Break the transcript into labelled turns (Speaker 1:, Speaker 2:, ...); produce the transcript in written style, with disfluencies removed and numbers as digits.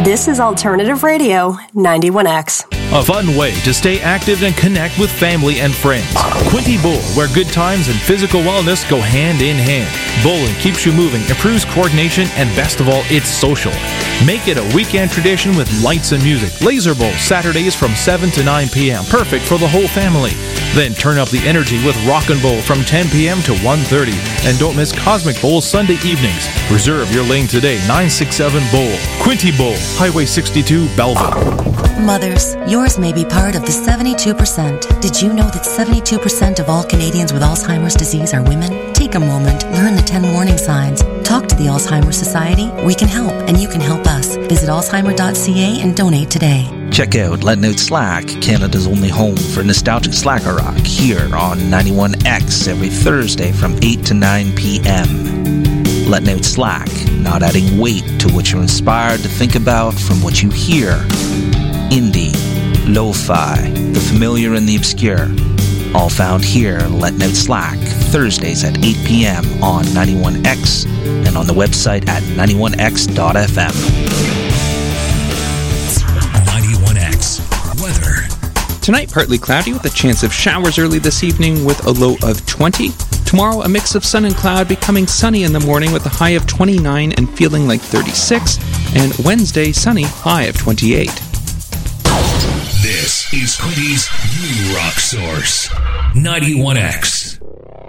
Speaker 1: This is Alternative Radio 91X.
Speaker 2: A fun way to stay active and connect with family and friends. Quinty Bowl, where good times and physical wellness go hand in hand. Bowling keeps you moving, improves coordination, and best of all, it's social. Make it a weekend tradition with lights and music. Laser Bowl, Saturdays from 7 to 9 p.m. Perfect for the whole family. Then turn up the energy with Rockin' Bowl from 10 p.m. to 1:30. And don't miss Cosmic Bowl Sunday evenings. Reserve your lane today, 967 Bowl. Quinty Bowl, Highway 62, Belleville.
Speaker 3: Mothers, yours may be part of the 72%. Did you know that 72% of all Canadians with Alzheimer's disease are women? Take a moment, learn the 10 warning signs. Talk to the Alzheimer's Society. We can help, and you can help us. Visit alzheimer.ca and donate today.
Speaker 4: Check out Letting Out Slack, Canada's only home for nostalgic slacker rock, here on 91X every Thursday from 8 to 9 p.m. Letting Out Slack, not adding weight to what you're inspired to think about from what you hear. Indie, lo-fi, the familiar and the obscure, all found here, Letting Out Slack, Thursdays at 8 p.m. on 91X and on the website at 91x.fm.
Speaker 5: 91X weather.
Speaker 6: Tonight, partly cloudy with a chance of showers early this evening with a low of 20. Tomorrow, a mix of sun and cloud, becoming sunny in the morning with a high of 29 and feeling like 36. And Wednesday, sunny, high of 28.
Speaker 5: This is Quinty's new rock source, 91X.